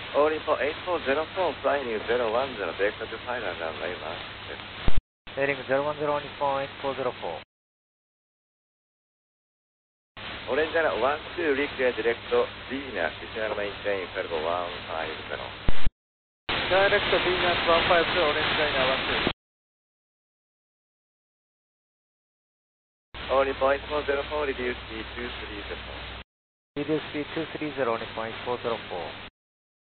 Only for 8404, flying 010, take to final runway 1. Heading 010 only for 8404. Orange 12, reclear direct Venus, Additional maintain Fergo 150. Direct Venus 150, Orange China 12. Only for 8404, reduce speed 230. Reduce speed 230, only for 8404.